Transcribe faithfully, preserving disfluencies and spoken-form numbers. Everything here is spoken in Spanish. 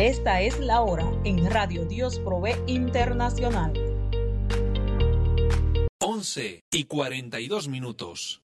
Esta es la hora en Radio Dios Provee Internacional. once y cuarenta y dos minutos.